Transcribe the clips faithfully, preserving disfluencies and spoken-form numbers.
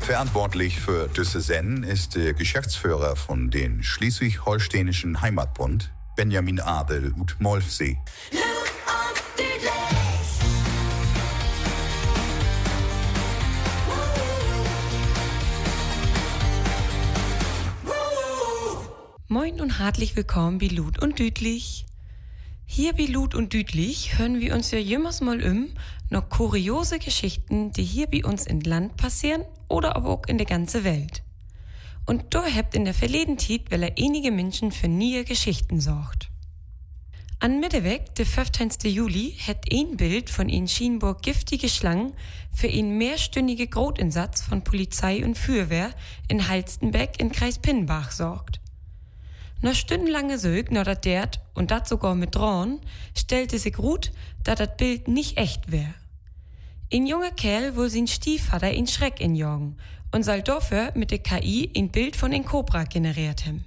Verantwortlich für diese Sendung ist der Geschäftsführer von den Schleswig-Holsteinischen Heimatbund, Benjamin Abel ut Molfsee. Moin und herzlich willkommen bei Lut und Dütlich. Hier bei Lut und Dütlich hören wir uns ja jemals mal um noch kuriose Geschichten, die hier bei uns im Land passieren oder aber auch in der ganzen Welt. Und da habt in der verleden Zeit, weil er einige Menschen für neue Geschichten sorgt. An Mitteweg, der fünfzehnten Juli, hat ein Bild von ein scheinbar giftige Schlangen für einen mehrstündigen Grotinsatz von Polizei und Feuerwehr in Halstenbeck in Kreis Pinnbach sorgt. Nach stundenlange Sög, nach dat dert, und dat sogar mit Drohnen, stellte sich gut, dat dat Bild nicht echt wär. Ein junger Kerl will sein Stiefvater in Schreck injagen und soll dafür mit der K I ein Bild von den Cobra generiert haben.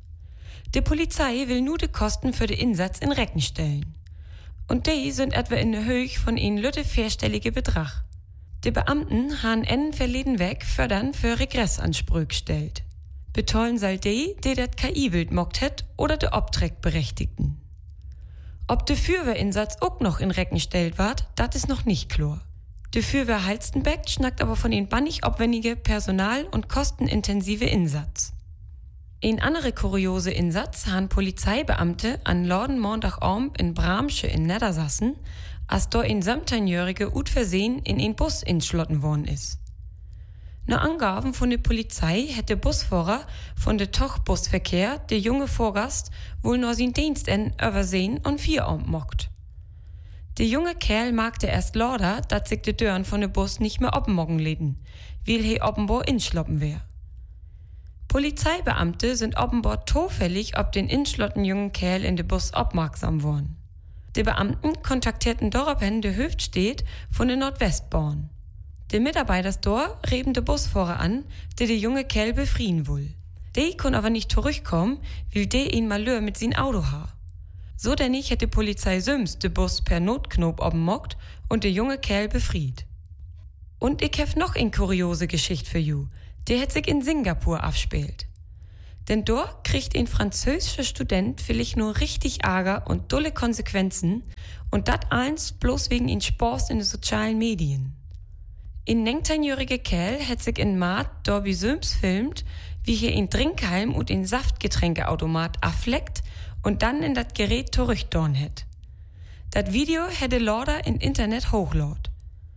Die Polizei will nur die Kosten für den Einsatz in Recken stellen. Und die sind etwa in der Höhe von ein lütte vierstellige Betrag. Die Beamten haben en verleden weg fördern für Regressanspruch gestellt. Betollen soll die, die dat K I-Bild mockt het oder de Obträgberechtigten. Ob de Feuerwehrinsatz auch noch in Recken stellt ward, dat is noch nicht klar. De Feuerwehr Halstenbeck schnackt aber von den bannig aufwendige Personal- und kostenintensive Insatz. Ein andere kuriose Insatz han Polizeibeamte an Lorden Montagabend in Bramsche in Niedersassen, als do ein siebzehnjährige ut Versehen in ein Bus inschlotten worden is. Nach Angaben von der Polizei hätte der Busfahrer von der Tochbusverkehr der junge Vorgast wohl noch sein Dienst en übersehen und Feierabend mockt. Der junge Kerl magte erst lauter, dass sich die Türen von der Bus nicht mehr openmocken läden, weil he offenbar inschloppen wär. Polizeibeamte sind offenbar zufällig ob den inschlotten jungen Kerl in der Bus aufmerksam worden. Die Beamten kontaktierten daraufhin der Hüftstedt von der Nordwestbahn. Die Mitarbeiter dort reben de Busfahrer an, der der junge Kerl befrieden will. Die kann aber nicht zurückkommen, weil der ihn Malheur mit sein Auto ha. So denn nicht hätte Polizei Süms de Bus per Notknop obmockt und der junge Kerl befried. Und ich hef noch eine kuriose Geschichte für you, der hat sich in Singapur abspielt. Denn dort kriegt ein französischer Student vielleicht nur richtig Ärger und dulle Konsequenzen und dat eins bloß wegen ihn Spaß in den sozialen Medien. Ein neunzehnjähriger Kerl hat sich in Maat Dorby Söms filmt, wie hier ein Trinkhalm und ein Saftgetränkeautomat affleckt und dann in dat Gerät zurückdorn het. Dat Video hätte Lauder in Internet hochlad.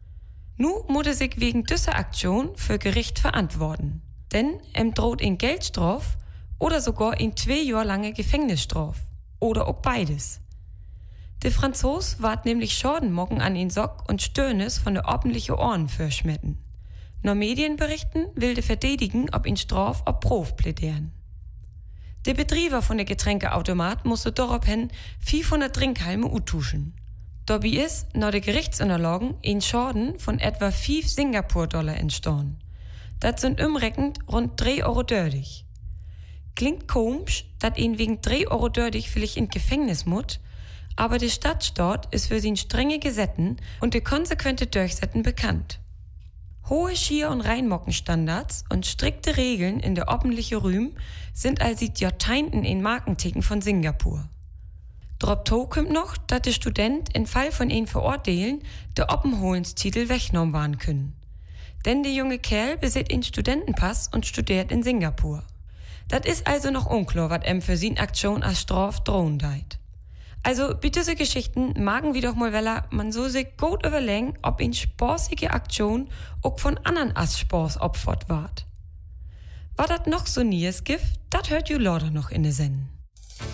Nu muss er sich wegen dieser Aktion für Gericht verantworten. Denn ihm droht ein Geldstraf oder sogar ein zwei Jahre lange Gefängnisstraf. Oder auch beides. Der Franzos ward nämlich Schadenmocken an ihn Sock und Stöhnes von der ordentliche Ohren verschmetten. Nur Medienberichten will de verdedigen, ob ihn Straf ob Prof plädieren. Der Betrieber von der Getränkeautomat musste daraufhin fünfhundert Trinkhalme uttuschen. Dabei ist, nach der Gerichtsunterlagen, ein Schaden von etwa fünf Singapur-Dollar entstanden. Das sind umreckend rund drei Euro dördig. Klingt komisch, dass ihn wegen drei Euro dördig vielleicht in Gefängnis muss, aber der Stadtstaat ist für seine strenge Gesetzen und die konsequente Durchsetzen bekannt. Hohe Schier- und Reinmockenstandards und strikte Regeln in der öffentlichen Rühm sind als seit Jahrzehnten in Markenticken von Singapur. Drobto kommt noch, dass der Student in Fall von ihn verurteilen der Oppenholenstitel weggenommen werden können. Denn der junge Kerl besitzt einen Studentenpass und studiert in Singapur. Das ist also noch unklar, was ihm für seine Aktion als Straf drohen deit. Also, bei diesen Geschichten magen wir doch mal weller, man so sich gut überlegen, ob in spaßige Aktion auch von anderen als Spaß opfert ward. War dat noch so nies Gift, dat hört ju lauter noch in de Sinn.